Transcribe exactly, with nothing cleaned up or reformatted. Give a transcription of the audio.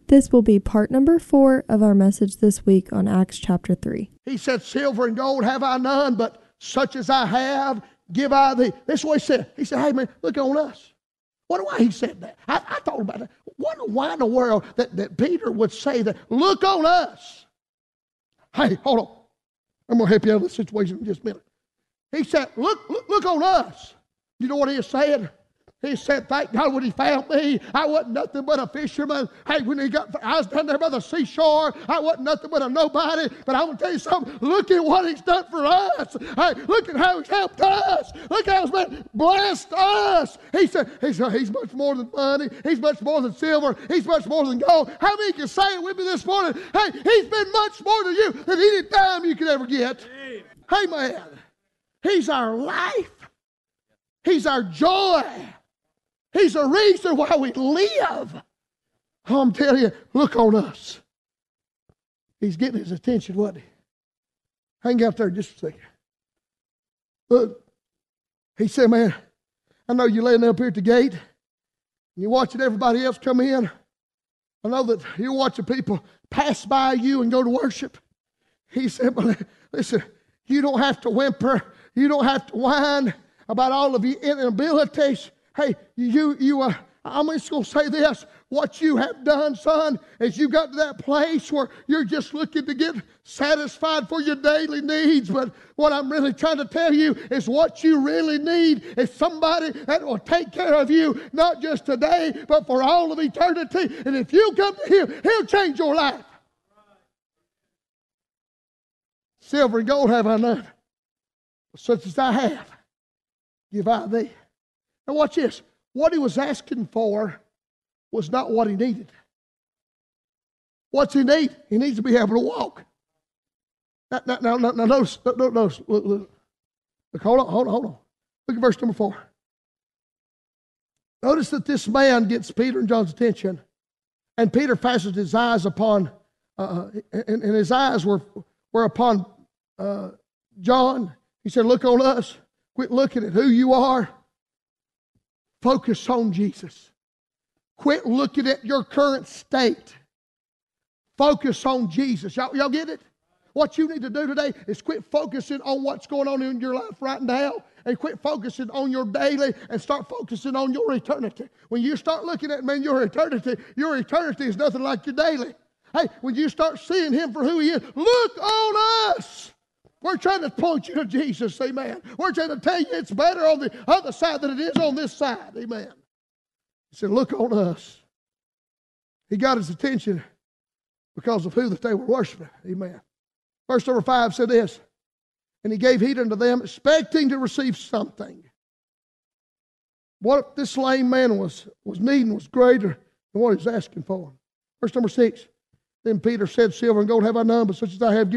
This will be part number four of our message this week on Acts chapter three. He said, silver and gold have I none, but such as I have, give I thee. This is what he said. He said, hey man, look on us. Wonder why he said that. I, I thought about it. Wonder why in the world that, that Peter would say that, look on us. Hey, hold on. I'm going to help you out of this situation in just a minute. He said, look, look, look on us. You know what he said? He said, thank God when he found me, I wasn't nothing but a fisherman. Hey, when he got, I was down there by the seashore, I wasn't nothing but a nobody. But I want to tell you something, look at what he's done for us. Hey, look at how he's helped us. Look how he's blessed us. He said, he said, he's much more than money. He's much more than silver. He's much more than gold. How many can say it with me this morning? Hey, he's been much more to you than any dime you could ever get. Hey, man, he's our life. He's our joy. He's the reason why we live. Oh, I'm telling you, look on us. He's getting his attention, wasn't he? Hang out there just a second. Look, he said, man, I know you're laying up here at the gate, and you're watching everybody else come in. I know that you're watching people pass by you and go to worship. He said, but listen, you don't have to whimper. You don't have to whine about all of your inabilities. Hey, you, you, uh, I'm just going to say this. What you have done, son, is you got to that place where you're just looking to get satisfied for your daily needs. But what I'm really trying to tell you is what you really need is somebody that will take care of you, not just today, but for all of eternity. And if you come to him, he'll change your life. Silver and gold have I none, but such as I have, give I thee. Now watch this. What he was asking for was not what he needed. What's he need? He needs to be able to walk. Now, now, now, now notice, notice, look, look, look, hold on, hold on, hold on. Look at verse number four. Notice that this man gets Peter and John's attention, and Peter fastens his eyes upon, uh, and, and his eyes were, were upon uh, John. He said, look on us. Quit looking at who you are. Focus on Jesus. Quit looking at your current state. Focus on Jesus. Y'all, y'all get it? What you need to do today is quit focusing on what's going on in your life right now and quit focusing on your daily and start focusing on your eternity. When you start looking at, man, your eternity, your eternity is nothing like your daily. Hey, when you start seeing him for who he is, look on us. We're trying to point you to Jesus, amen. We're trying to tell you it's better on the other side than it is on this side, amen. He said, look on us. He got his attention because of who that they were worshiping, amen. Verse number five said this, and he gave heed unto them, expecting to receive something. What this lame man was, was needing was greater than what he was asking for. Verse number six, then Peter said, silver and gold have I none, but such as I have given